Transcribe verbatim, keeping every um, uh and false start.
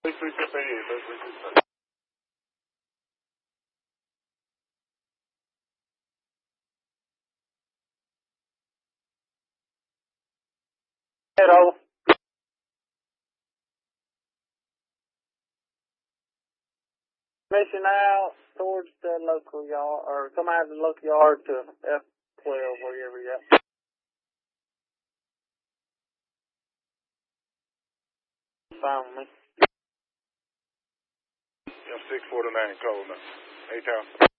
six three six eight eight, six three six eight. Hello. Mission out towards the local yard, or come out of the local yard to F twelve, wherever you're at. Fine with me. M six forty-nine, call now. A-Town.